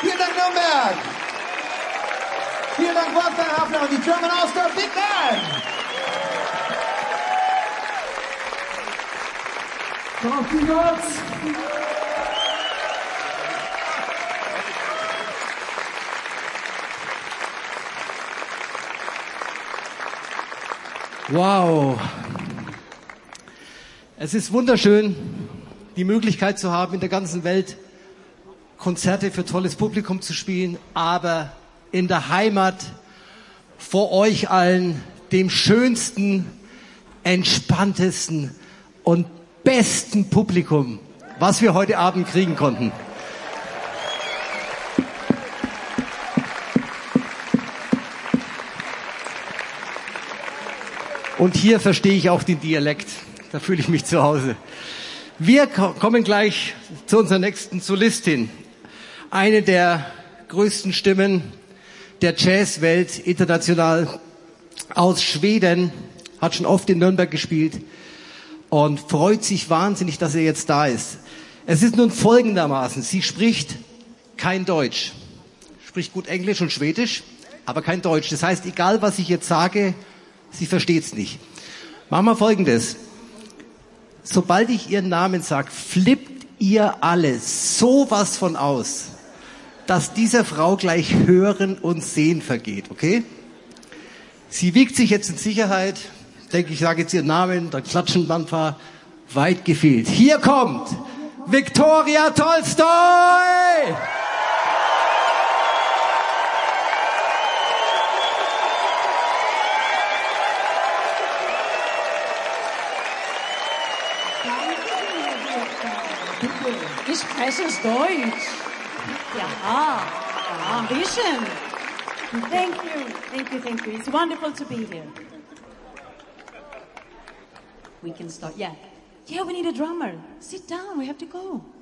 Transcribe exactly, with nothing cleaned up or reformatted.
Vielen Dank, Nürnberg. Vielen Dank, Wolfgang Hafner und die German All-Star Big Band. Auf die Gods. Wow. Es ist wunderschön, die Möglichkeit zu haben, in der ganzen Welt Konzerte für tolles Publikum zu spielen, aber in der Heimat vor euch allen, dem schönsten, entspanntesten und besten Publikum, was wir heute Abend kriegen konnten. Und hier verstehe ich auch den Dialekt. Da fühle ich mich zu Hause. Wir kommen gleich zu unserer nächsten Solistin. Eine der größten Stimmen der Jazzwelt international aus Schweden, hat schon oft in Nürnberg gespielt und freut sich wahnsinnig, dass er jetzt da ist. Es ist nun folgendermaßen, sie spricht kein Deutsch, spricht gut Englisch und Schwedisch, aber kein Deutsch. Das heißt, egal was ich jetzt sage, sie versteht es nicht. Machen wir Folgendes. Sobald ich ihren Namen sage, flippt ihr alle sowas von aus, dass dieser Frau gleich Hören und Sehen vergeht, okay? Sie wiegt sich jetzt in Sicherheit. Ich denke, ich sage jetzt ihren Namen, dann klatschen ein paar. Weit gefehlt. Hier kommt Viktoria Tolstoi! Ich spreche Deutsch. Ja, ja, bisschen. Thank you, thank you, thank you. It's wonderful to be here. We can start, yeah. Yeah, we need a drummer. Sit down, we have to go.